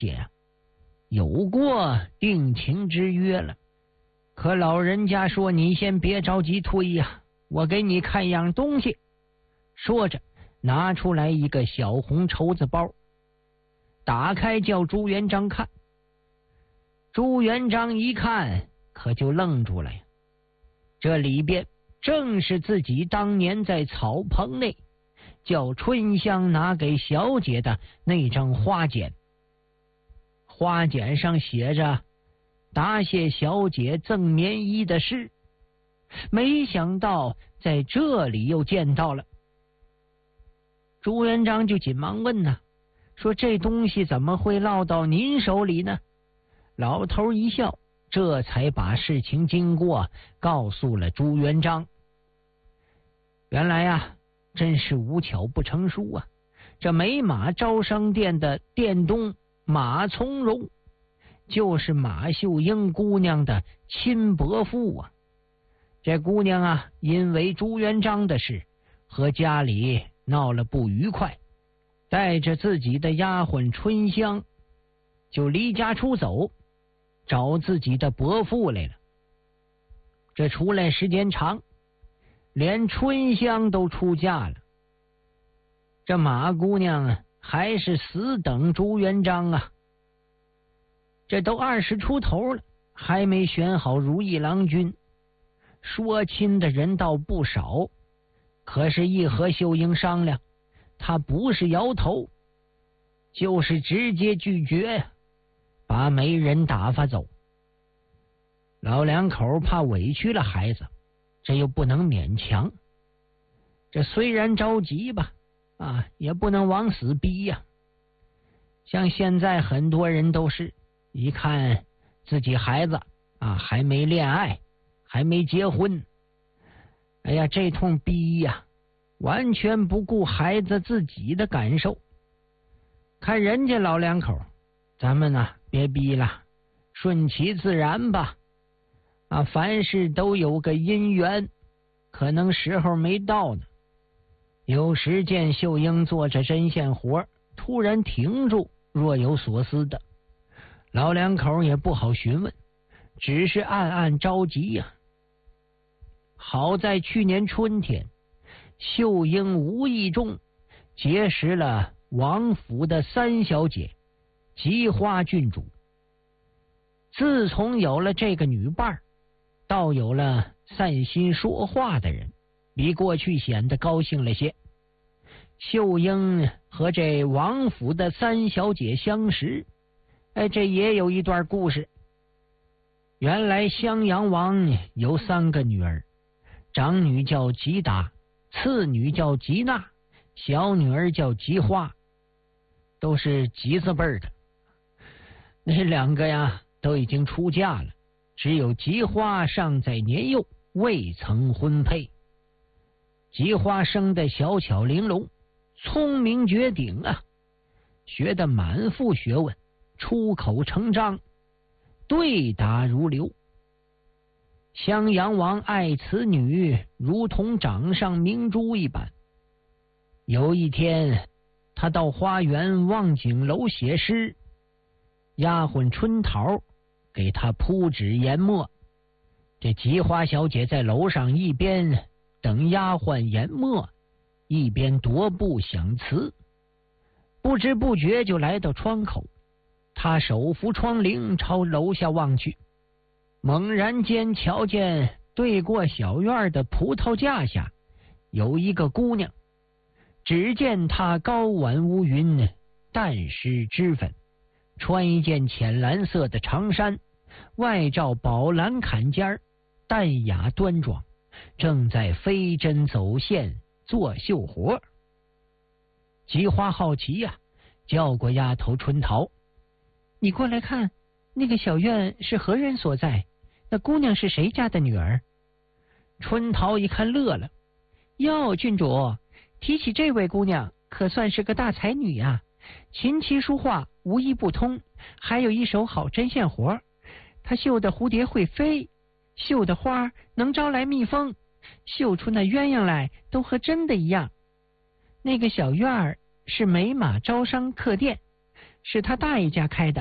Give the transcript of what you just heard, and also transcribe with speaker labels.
Speaker 1: 姐啊，有过定情之约了，可老人家说你先别着急退呀，我给你看样东西。说着拿出来一个小红绸子包，打开叫朱元璋看。朱元璋一看可就愣住了呀，这里边正是自己当年在草棚内叫春香拿给小姐的那张花笺。花笺上写着答谢小姐赠棉衣的事，没想到在这里又见到了。朱元璋就紧忙问呢，说这东西怎么会落到您手里呢？老头一笑，这才把事情经过告诉了朱元璋。原来啊，真是无巧不成书啊，这美马招商店的店东马从容就是马秀英姑娘的亲伯父啊。这姑娘啊，因为朱元璋的事和家里闹了不愉快，带着自己的丫鬟春香就离家出走，找自己的伯父来了。这出来时间长，连春香都出嫁了，这马姑娘啊还是死等朱元璋啊。这都20出头了，还没选好如意郎君，说亲的人倒不少，可是一和秀英商量，他不是摇头就是直接拒绝呀，把媒人打发走。老两口怕委屈了孩子，这又不能勉强，这虽然着急吧，也不能往死逼呀。像现在很多人都是一看自己孩子还没恋爱，还没结婚，哎呀，这通逼呀，完全不顾孩子自己的感受。看人家老两口，咱们呢别逼了，顺其自然吧。凡事都有个因缘，可能时候没到呢。有时见秀英做着针线活，突然停住，若有所思的，老两口也不好询问，只是暗暗着急呀。好在去年春天，秀英无意中结识了王府的三小姐菊花郡主。自从有了这个女伴，倒有了散心说话的人，比过去显得高兴了些。秀英和这王府的三小姐相识，这也有一段故事。原来襄阳王有3个女儿，长女叫吉达，次女叫吉娜，小女儿叫吉花，都是吉字辈的。那2个呀都已经出嫁了，只有吉花尚在年幼，未曾婚配。吉花生得小巧玲珑，聪明绝顶啊，学得满腹学问，出口成章，对答如流。襄阳王爱此女如同掌上明珠一般。有一天，他到花园望景楼写诗，丫鬟春桃给他铺纸研墨。这菊花小姐在楼上一边等丫鬟研墨，一边踱步想词，不知不觉就来到窗口。他手扶窗棂朝楼下望去，猛然间瞧见对过小院的葡萄架下有一个姑娘，只见她高挽乌云，淡施脂粉，穿一件浅蓝色的长衫，外罩宝蓝坎肩，淡雅端庄，正在飞针走线做绣活。菊花好奇呀，叫过丫头春桃，你过来看，那个小院是何人所在？那姑娘是谁家的女儿？春桃一看乐了，哟，郡主，提起这位姑娘，可算是个大才女啊，琴棋书画无一不通，还有一手好针线活。她绣的蝴蝶会飞，绣的花能招来蜜蜂，绣出那鸳鸯来都和真的一样。那个小院儿是美马招商客店， 是他大爷家开的。